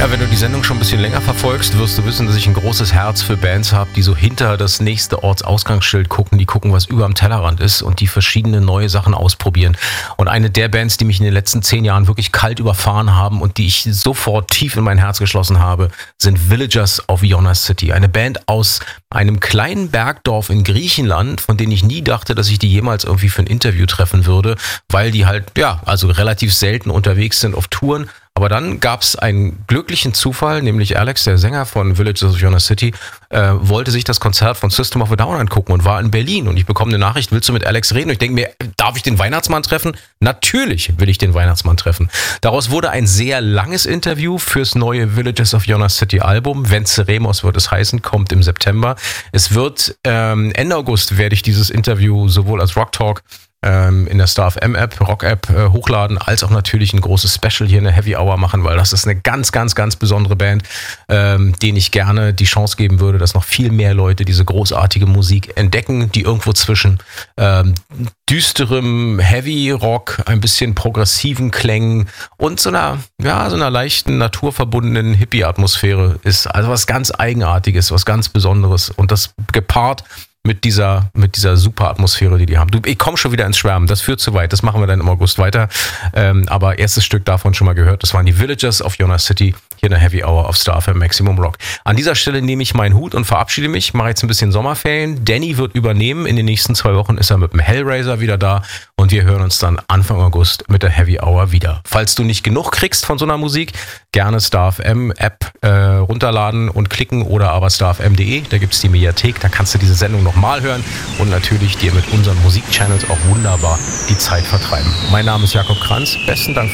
Ja, wenn du die Sendung schon ein bisschen länger verfolgst, wirst du wissen, dass ich ein großes Herz für Bands habe, die so hinter das nächste Ortsausgangsschild gucken, die gucken, was über am Tellerrand ist und die verschiedene neue Sachen ausprobieren. Und eine der Bands, die mich in den letzten 10 Jahren wirklich kalt überfahren haben und die ich sofort tief in mein Herz geschlossen habe, sind Villagers of Yona City. Eine Band aus einem kleinen Bergdorf in Griechenland, von denen ich nie dachte, dass ich die jemals irgendwie für ein Interview treffen würde, weil die halt, ja, also relativ selten unterwegs sind auf Touren. Aber dann gab es einen glücklichen Zufall, nämlich Alex, der Sänger von Villagers of Yona City, wollte sich das Konzert von System of a Down angucken und war in Berlin. Und ich bekomme eine Nachricht, willst du mit Alex reden? Und ich denke mir, darf ich den Weihnachtsmann treffen? Natürlich will ich den Weihnachtsmann treffen. Daraus wurde ein sehr langes Interview fürs neue Villagers of Yona City Album. Venceremos wird es heißen, kommt im September. Es wird Ende August werde ich dieses Interview sowohl als Rock Talk in der Star FM App, Rock App hochladen, als auch natürlich ein großes Special hier in der Heavy Hour machen, weil das ist eine ganz, ganz, ganz besondere Band, denen ich gerne die Chance geben würde, dass noch viel mehr Leute diese großartige Musik entdecken, die irgendwo zwischen düsterem Heavy Rock, ein bisschen progressiven Klängen und so einer leichten, naturverbundenen Hippie-Atmosphäre ist. Also was ganz Eigenartiges, was ganz Besonderes und das gepaart mit dieser super Atmosphäre, die haben. Ich komme schon wieder ins Schwärmen, das führt zu weit, das machen wir dann im August weiter. Aber erstes Stück davon schon mal gehört, das waren die Villagers of Yona City, hier in der Heavy Hour auf Star FM Maximum Rock. An dieser Stelle nehme ich meinen Hut und verabschiede mich, mache jetzt ein bisschen Sommerferien. Danny wird übernehmen, in den nächsten 2 Wochen ist er mit dem Hellraiser wieder da und wir hören uns dann Anfang August mit der Heavy Hour wieder. Falls du nicht genug kriegst von so einer Musik, gerne Star FM App runterladen und klicken oder aber starfm.de, da gibt es die Mediathek, da kannst du diese Sendung noch mal hören und natürlich dir mit unseren Musikchannels auch wunderbar die Zeit vertreiben. Mein Name ist Jakob Kranz. Besten Dank